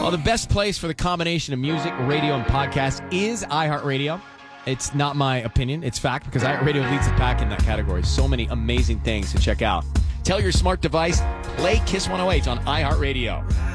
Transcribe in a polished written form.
Well, the best place for the combination of music, radio, and podcast is iHeartRadio. It's not my opinion. It's fact, because iHeartRadio leads the pack in that category. So many amazing things to check out. Tell your smart device, play Kiss 108 on iHeartRadio.